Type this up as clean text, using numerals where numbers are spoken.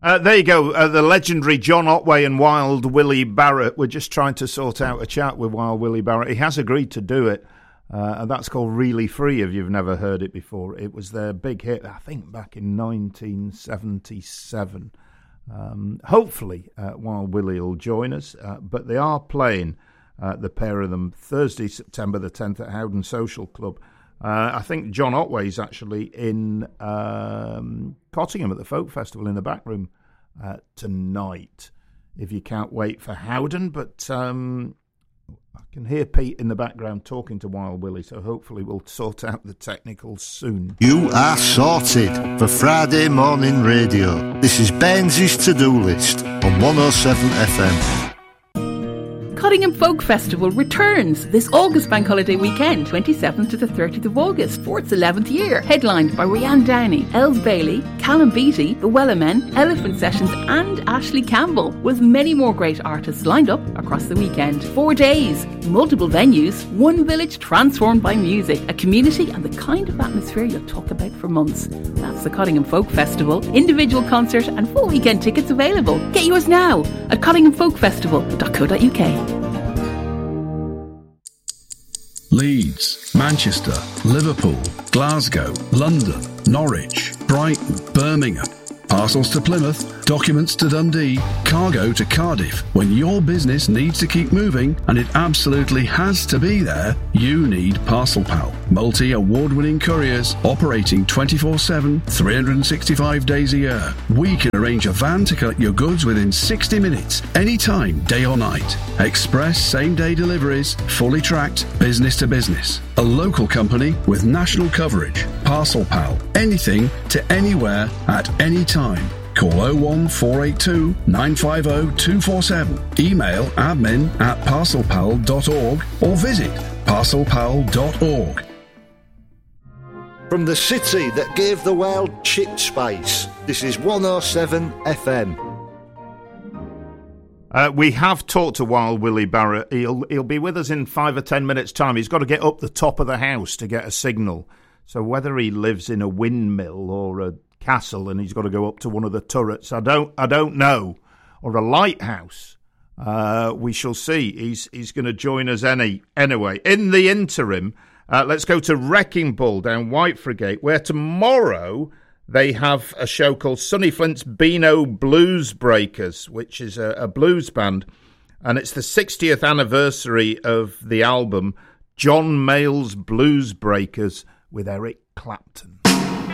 There you go. The legendary John Otway and Wild Willie Barrett. We're just trying to sort out a chat with Wild Willie Barrett. He has agreed to do it. And that's called Really Free, if you've never heard it before. It was their big hit, I think, back in 1977. Hopefully, Wild Willie will join us. But they are playing, the pair of them, Thursday, September the 10th at Howden Social Club. I think John Otway's actually in Cottingham at the Folk Festival in the back room tonight, if you can't wait for Howden. But I can hear Pete in the background talking to Wild Willie, so hopefully we'll sort out the technicals soon. You are sorted for Friday morning radio. This is Ben's to-do list on 107 FM. Cottingham Folk Festival returns this August bank holiday weekend, 27th to the 30th of August, for its 11th year. Headlined by Rianne Downey, Els Bailey, Callum Beattie, The Wellermen, Elephant Sessions and Ashley Campbell, with many more great artists lined up across the weekend. 4 days, multiple venues, one village transformed by music, a community and the kind of atmosphere you'll talk about for months. That's the Cottingham Folk Festival. Individual concert and full weekend tickets available. Get yours now at cottinghamfolkfestival.co.uk. Leeds, Manchester, Liverpool, Glasgow, London, Norwich, Brighton, Birmingham. Parcels to Plymouth, documents to Dundee, cargo to Cardiff. When your business needs to keep moving, and it absolutely has to be there, you need Parcel Pal. Multi-award-winning couriers operating 24/7, 365 days a year. We can arrange a van to collect your goods within 60 minutes, anytime, day or night. Express same-day deliveries, fully tracked, business to business. A local company with national coverage. Parcel Pal. Anything to anywhere at any time. Call 01482 950 247. Email admin@parcelpal.org or visit parcelpal.org. From the city that gave the world chip space, this is 107 FM. We have talked to Wild Willie Barrett. He'll be with us in 5 or 10 minutes' time. He's got to get up the top of the house to get a signal. So whether he lives in a windmill or a castle and he's got to go up to one of the turrets, I don't know, or a lighthouse, we shall see. He's going to join us anyway. In the interim, let's go to Wrecking Bull down Whitefrigate, where tomorrow they have a show called Sonny Flint's Beano Blues Breakers, which is a blues band, and it's the 60th anniversary of the album John Mayall's Blues Breakers with Eric Clapton.